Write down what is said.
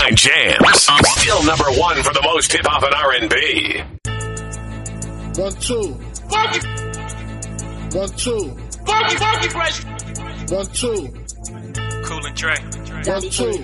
Weeknight Jams. Still number one for the most hip-hop and R&B. 1, 2. Funky. 1, 2. Funky fresh. 1, 2. Cool and Dre. 1, 2.